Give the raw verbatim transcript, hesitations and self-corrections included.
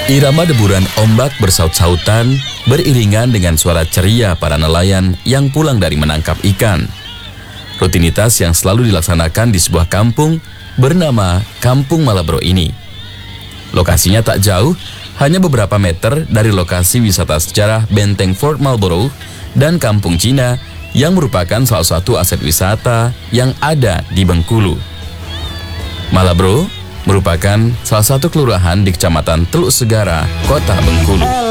Irama deburan ombak bersaut-sautan beriringan dengan suara ceria para nelayan yang pulang dari menangkap ikan. Rutinitas yang selalu dilaksanakan di sebuah kampung bernama Kampung Malabro ini. Lokasinya tak jauh, hanya beberapa meter dari lokasi wisata sejarah Benteng Fort Marlborough dan Kampung Cina yang merupakan salah satu aset wisata yang ada di Bengkulu. Malabro merupakan salah satu kelurahan di Kecamatan Teluk Segara, Kota Bengkulu.